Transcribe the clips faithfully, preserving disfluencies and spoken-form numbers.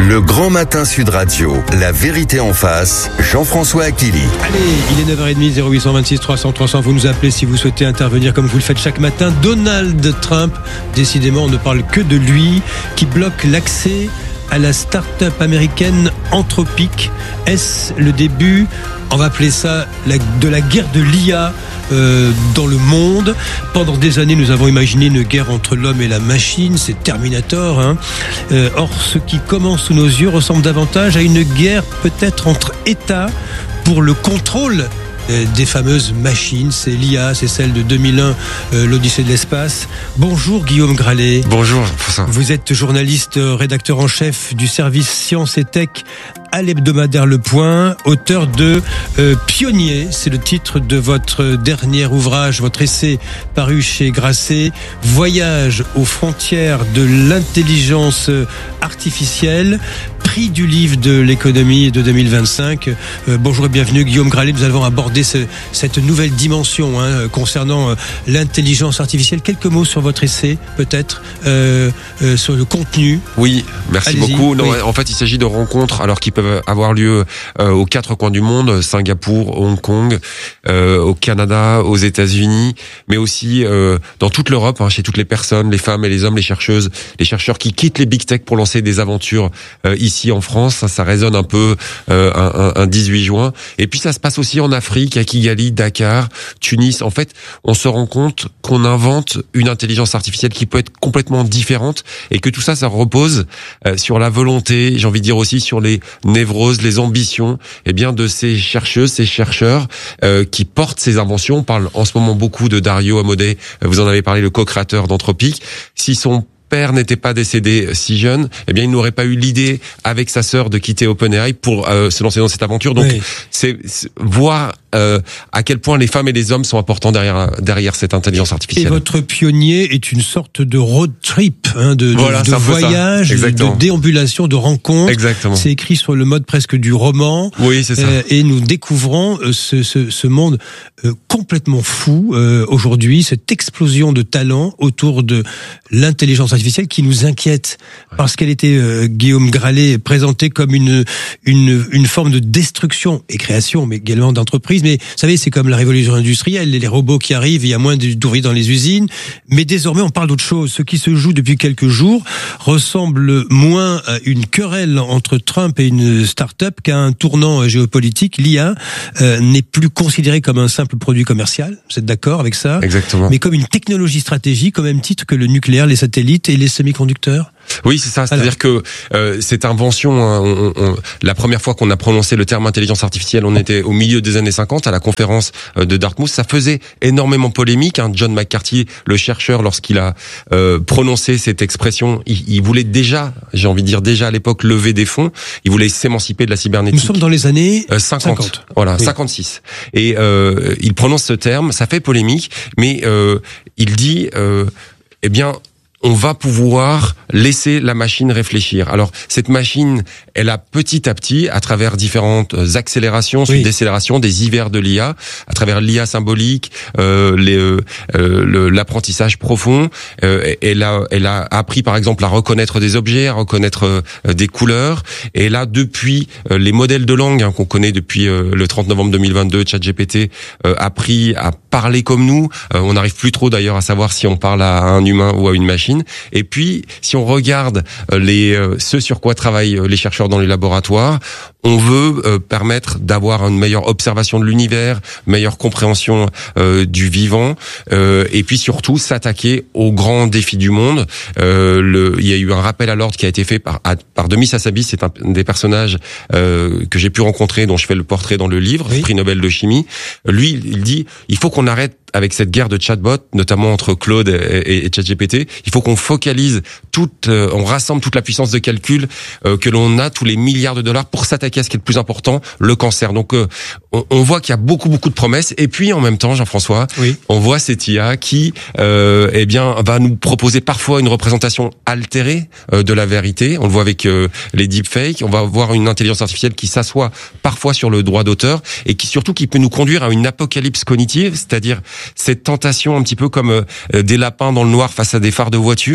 Le Grand Matin Sud Radio, la vérité en face, Jean-François Akili. Allez, il est neuf heures trente, zéro huit vingt-six trois cents trois cents, vous nous appelez si vous souhaitez intervenir comme vous le faites chaque matin. Donald Trump, décidément on ne parle que de lui, qui bloque l'accès à la start-up américaine Anthropic. Est-ce le début, on va appeler ça la, de la guerre de l'I A euh, dans le monde? Pendant des années, nous avons imaginé une guerre entre l'homme et la machine, c'est Terminator. Hein. Euh, or, ce qui commence sous nos yeux ressemble davantage à une guerre peut-être entre États pour le contrôle des fameuses machines. C'est l'I A, c'est celle de deux mille un, euh, l'Odyssée de l'espace. Bonjour Guillaume Gralet. Bonjour François. Vous êtes journaliste, rédacteur en chef du service Science et Tech à l'hebdomadaire Le Point, auteur de euh, Pionnier, c'est le titre de votre dernier ouvrage, votre essai paru chez Grasset, Voyage aux frontières de l'intelligence artificielle, prix du livre de l'économie de deux mille vingt-cinq. Euh, bonjour et bienvenue Guillaume Gralet, nous allons aborder ce, cette nouvelle dimension hein, concernant euh, l'intelligence artificielle. Quelques mots sur votre essai peut-être, euh, euh, sur le contenu. Oui, merci Allez-y. beaucoup. Non, oui. En fait, il s'agit de rencontres alors qui peuvent avoir lieu euh, aux quatre coins du monde, Singapour, Hong Kong, euh, au Canada, aux États-Unis, mais aussi euh, dans toute l'Europe, hein, chez toutes les personnes, les femmes et les hommes, les chercheuses, les chercheurs qui quittent les big tech pour lancer des aventures euh, ici en France. Ça, ça résonne un peu euh, un, un, un dix-huit juin. Et puis ça se passe aussi en Afrique, à Kigali, Dakar, Tunis. En fait, on se rend compte qu'on invente une intelligence artificielle qui peut être complètement différente et que tout ça, ça repose euh, sur la volonté, j'ai envie de dire aussi sur les névroses, les ambitions, eh bien de ces chercheuses, ces chercheurs euh, qui portent ces inventions. On parle en ce moment beaucoup de Dario Amodei, vous en avez parlé, le co-créateur d'Anthropic. Si son père n'était pas décédé si jeune, eh bien il n'aurait pas eu l'idée avec sa sœur de quitter OpenAI pour euh, se lancer dans cette aventure. Donc oui. c'est, c'est voir euh, à quel point les femmes et les hommes sont importants derrière derrière cette intelligence artificielle. Et votre Pionnier est une sorte de road trip, hein, de, voilà, de, de voyage, de déambulation, de rencontre. Exactement. C'est écrit sur le mode presque du roman. Oui, c'est ça. Euh, et nous découvrons euh, ce, ce, ce monde euh, complètement fou euh, aujourd'hui, cette explosion de talents autour de l'intelligence artificielle qui nous inquiète parce qu'elle était, euh, Guillaume Gralet, présentée comme une, une, une forme de destruction et création, mais également d'entreprise. Mais vous savez, c'est comme la révolution industrielle, les robots qui arrivent, il y a moins d'ouvriers dans les usines. Mais désormais, on parle d'autre chose. Ce qui se joue depuis quelques jours ressemble moins à une querelle entre Trump et une start-up qu'à un tournant géopolitique. L'I A euh, n'est plus considérée comme un simple produit commercial. Vous êtes d'accord avec ça? Exactement. Mais comme une technologie stratégique, au même titre que le nucléaire, les satellites et les semi-conducteurs. Oui, c'est ça. C'est-à-dire Alors. que euh, cette invention, hein, on, on, la première fois qu'on a prononcé le terme intelligence artificielle, on était au milieu des années cinquante à la conférence de Dartmouth. Ça faisait énormément polémique. Hein. John McCarthy, le chercheur, lorsqu'il a euh, prononcé cette expression, il, il voulait déjà, j'ai envie de dire déjà à l'époque, lever des fonds. Il voulait s'émanciper de la cybernétique. Nous sommes dans les années euh, cinquante. cinquante. Voilà, oui. cinquante-six. Et euh, il prononce ce terme. Ça fait polémique, mais euh, il dit, euh, eh bien. on va pouvoir laisser la machine réfléchir. Alors, cette machine, elle a petit à petit, à travers différentes accélérations, oui. décélérations, des hivers de l'I A, à travers l'I A symbolique, euh, les, euh, le, l'apprentissage profond, euh, elle a, elle a appris, par exemple, à reconnaître des objets, à reconnaître euh, des couleurs. Et là, depuis euh, les modèles de langue hein, qu'on connaît depuis euh, le trente novembre deux mille vingt-deux, ChatGPT euh, a appris à parler comme nous. Euh, on n'arrive plus trop, d'ailleurs, à savoir si on parle à un humain ou à une machine. Et puis, si on regarde les ce sur quoi travaillent les chercheurs dans les laboratoires, on veut euh, permettre d'avoir une meilleure observation de l'univers, meilleure compréhension euh, du vivant, euh, et puis surtout s'attaquer aux grands défis du monde. Euh, le, il y a eu un rappel à l'ordre qui a été fait par, à, par Demis Hassabis, c'est un des personnages euh, que j'ai pu rencontrer, dont je fais le portrait dans le livre, oui. prix Nobel de chimie. Lui, il dit, il faut qu'on arrête avec cette guerre de chatbots, notamment entre Claude et, et, et ChatGPT. Il faut qu'on focalise toute, euh, on rassemble toute la puissance de calcul euh, que l'on a, tous les milliards de dollars pour s'attaquer à ce qui est le plus important, le cancer. Donc, euh, on, on voit qu'il y a beaucoup, beaucoup de promesses. Et puis, en même temps, Jean-François, oui. on voit cette I A qui, euh, eh bien, va nous proposer parfois une représentation altérée euh, de la vérité. On le voit avec euh, les deepfakes. On va voir une intelligence artificielle qui s'assoit parfois sur le droit d'auteur et qui surtout qui peut nous conduire à une apocalypse cognitive, c'est-à-dire cette tentation un petit peu comme euh, des lapins dans le noir face à des phares de voiture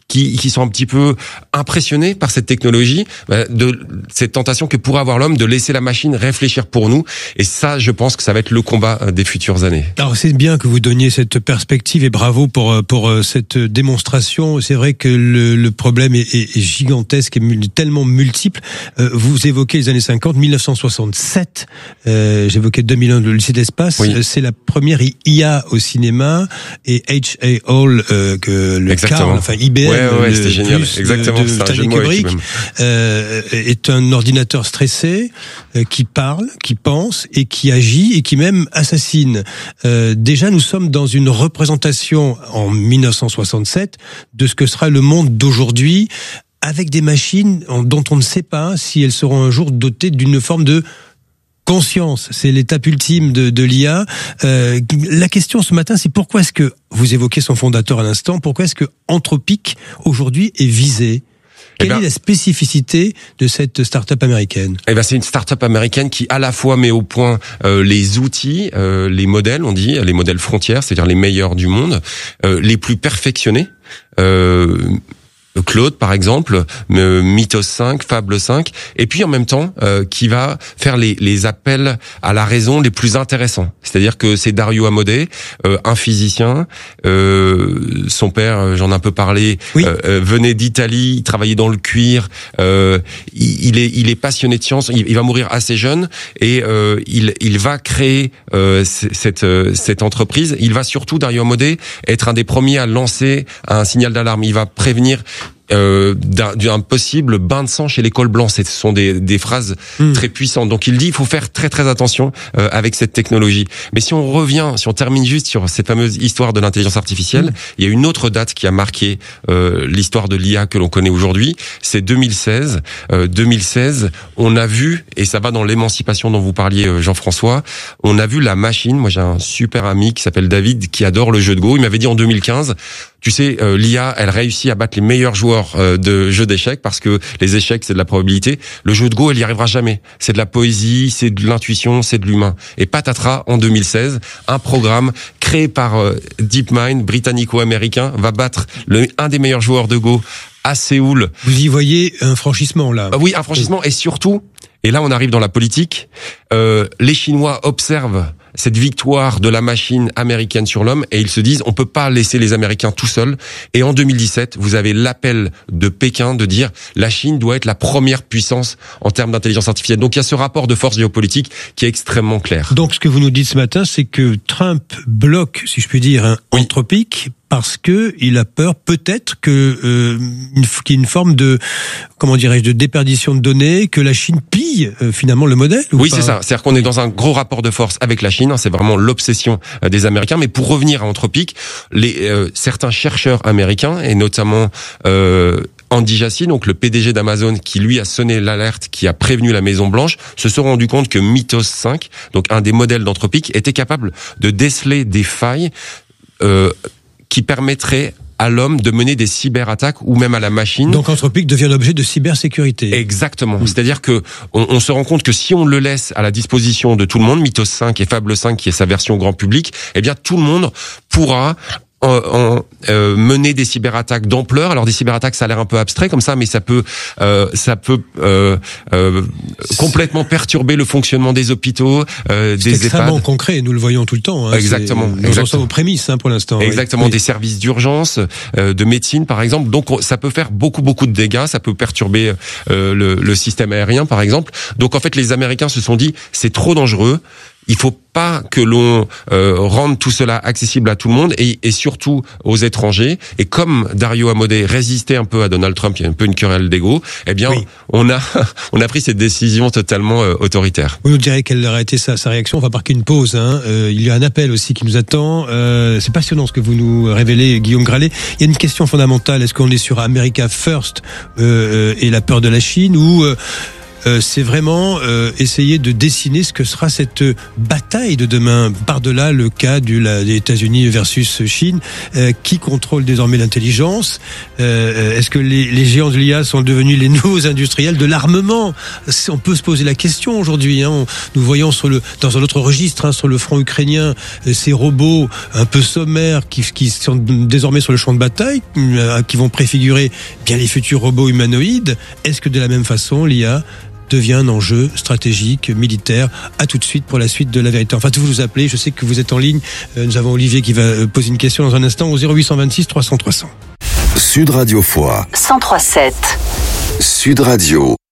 qui, qui sont un petit peu impressionnés par cette technologie, de cette tentation que pourrait avoir l'homme de laisser la machine réfléchir pour nous. Et ça, je pense que ça va être le combat des futures années. Alors c'est bien que vous donniez cette perspective et bravo pour pour cette démonstration. C'est vrai que le, le problème est, est gigantesque et tellement multiple. Euh, vous évoquez les années cinquante, dix-neuf cent soixante-sept. Euh, j'évoquais deux mille un, le lycée d'espace. Oui. C'est la première I A au cinéma et H A Hall, euh, que le Carl, enfin I B M, ouais, ouais, le c'était génial. plus Exactement, de, de Stanley Kubrick, euh, est un ordinateur stressé euh, qui parle, qui pense et qui agit et qui même assassine. Euh, déjà, nous sommes dans une représentation en dix-neuf cent soixante-sept de ce que sera le monde d'aujourd'hui, avec des machines dont on ne sait pas si elles seront un jour dotées d'une forme de conscience. C'est l'étape ultime de, de l'I A. Euh, la question ce matin, c'est pourquoi est-ce que, vous évoquez son fondateur à l'instant, pourquoi est-ce que Anthropic aujourd'hui est visé ? Quelle eh ben, est la spécificité de cette start-up américaine ? Eh ben, c'est une start-up américaine qui à la fois met au point euh, les outils, euh, les modèles, on dit, les modèles frontières, c'est-à-dire les meilleurs du monde, euh, les plus perfectionnés. Euh, Claude, par exemple, Mythos cinq, Fable cinq, et puis en même temps, euh, qui va faire les, les appels à la raison les plus intéressants. C'est-à-dire que c'est Dario Amodei, euh, un physicien, euh, son père, j'en ai un peu parlé, oui. euh, venait d'Italie, il travaillait dans le cuir, euh, il, il est, il est passionné de science, il, il va mourir assez jeune, et euh, il, il va créer euh, cette, cette entreprise. Il va surtout, Dario Amodei, être un des premiers à lancer un signal d'alarme. Il va prévenir Euh, d'un, d'un possible bain de sang chez les cols blancs. Ce sont des, des phrases mmh. très puissantes. Donc il dit il faut faire très très attention euh, avec cette technologie. Mais si on revient, si on termine juste sur cette fameuse histoire de l'intelligence artificielle, mmh. il y a une autre date qui a marqué euh, l'histoire de l'I A que l'on connaît aujourd'hui, c'est deux mille seize. Euh, deux mille seize, on a vu, et ça va dans l'émancipation dont vous parliez, euh, Jean-François, on a vu la machine. Moi j'ai un super ami qui s'appelle David qui adore le jeu de Go. Il m'avait dit en deux mille quinze, tu sais, euh, l'I A, elle réussit à battre les meilleurs joueurs euh, de jeux d'échecs parce que les échecs, c'est de la probabilité. Le jeu de Go, elle y arrivera jamais. C'est de la poésie, c'est de l'intuition, c'est de l'humain. Et patatras, en deux mille seize, un programme créé par euh, DeepMind, britannico-américain, va battre le, un des meilleurs joueurs de Go à Séoul. Vous y voyez un franchissement, là. Euh, oui, un franchissement. Et surtout, et là on arrive dans la politique, euh, les Chinois observent cette victoire de la machine américaine sur l'homme et ils se disent on peut pas laisser les Américains tout seuls. Et en deux mille dix-sept, vous avez l'appel de Pékin de dire la Chine doit être la première puissance en termes d'intelligence artificielle. Donc il y a ce rapport de force géopolitique qui est extrêmement clair. Donc ce que vous nous dites ce matin, c'est que Trump bloque, si je puis dire, un oui. Anthropic parce que il a peur peut-être que euh, une, qu'il y ait une forme de, comment dirais-je, de déperdition de données, que la Chine pille euh, finalement le modèle. Ou oui, pas? C'est ça. C'est-à-dire qu'on est dans un gros rapport de force avec la Chine. Hein, c'est vraiment l'obsession euh, des Américains. Mais pour revenir à Anthropic, les euh, certains chercheurs américains et notamment euh, Andy Jassy, donc le P D G d'Amazon, qui lui a sonné l'alerte, qui a prévenu la Maison Blanche, se sont rendus compte que Mythos cinq, donc un des modèles d'Anthropic, était capable de déceler des failles euh, qui permettraient à l'homme de mener des cyberattaques ou même à la machine. Donc Anthropic devient l'objet de cybersécurité. Exactement. Mmh. C'est-à-dire que on, on se rend compte que si on le laisse à la disposition de tout le monde, Mythos cinq et Fable cinq, qui est sa version grand public, eh bien tout le monde pourra En, en, euh, mener des cyberattaques d'ampleur. Alors des cyberattaques, ça a l'air un peu abstrait comme ça, mais ça peut, euh, ça peut euh, euh, complètement perturber le fonctionnement des hôpitaux, euh, des EHPAD. C'est extrêmement concret, nous le voyons tout le temps. Hein. Exactement. Nous exactement. en sommes aux prémices hein, pour l'instant. Exactement, oui. Des services d'urgence, euh, de médecine par exemple. Donc ça peut faire beaucoup beaucoup de dégâts, ça peut perturber euh, le, le système aérien par exemple. Donc en fait, les Américains se sont dit c'est trop dangereux. Il faut pas que l'on euh, rende tout cela accessible à tout le monde et, et surtout aux étrangers. Et comme Dario Amodei résistait un peu à Donald Trump, il y a un peu une querelle d'ego, eh bien, oui. on a on a pris cette décision totalement euh, autoritaire. Vous nous direz quelle aurait été sa, sa réaction. On va marquer une pause. Hein. Euh, il y a un appel aussi qui nous attend. Euh, c'est passionnant ce que vous nous révélez, Guillaume Gralet. Il y a une question fondamentale. Est-ce qu'on est sur America First euh, et la peur de la Chine ou euh, euh, c'est vraiment euh, essayer de dessiner ce que sera cette bataille de demain, par-delà le cas du, la, des États-Unis versus Chine, euh, qui contrôle désormais l'intelligence. Euh, est-ce que les, les géants de l'I A sont devenus les nouveaux industriels de l'armement? On peut se poser la question aujourd'hui. Hein. On, nous voyons sur le, dans un autre registre, hein, sur le front ukrainien, euh, ces robots un peu sommaires qui, qui sont désormais sur le champ de bataille, euh, qui vont préfigurer bien les futurs robots humanoïdes. Est-ce que de la même façon, l'I A devient un enjeu stratégique, militaire? À tout de suite pour la suite de La Vérité. Enfin, vous vous appelez, je sais que vous êtes en ligne. Euh, nous avons Olivier qui va poser une question dans un instant au zéro huit cent vingt-six trois cents trois cents. Sud Radio Foix. cent trois sept. Sud Radio.